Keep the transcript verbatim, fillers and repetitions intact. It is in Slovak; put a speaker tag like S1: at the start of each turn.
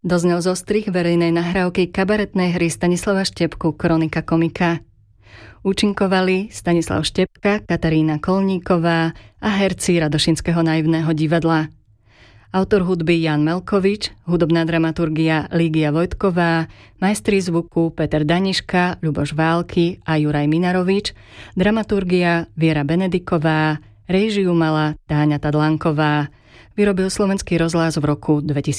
S1: Doznel zostrih verejnej nahrávky kabaretnej hry Stanislava Štepku Kronika komika. Účinkovali Stanislav Štepka, Katarína Kolníková a herci Radošinského naivného divadla. Autor hudby Jan Melkovič, hudobná dramaturgia Lígia Vojtková, majstri zvuku Peter Daniška, Ľuboš Války a Juraj Minarovič, dramaturgia Viera Benediková, réžiu mala Táňa Tadlanková. Vyrobil Slovenský rozhlas v roku dvetisícdvanásť.